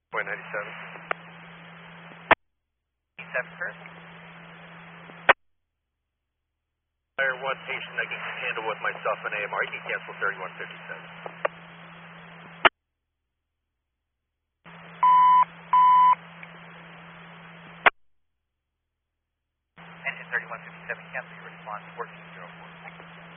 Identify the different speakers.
Speaker 1: Point 97.
Speaker 2: 97 first.
Speaker 1: Fire 1 patient I can handle with myself and AMR. You can cancel 3157.
Speaker 2: Engine 3157, cancel your response 1404.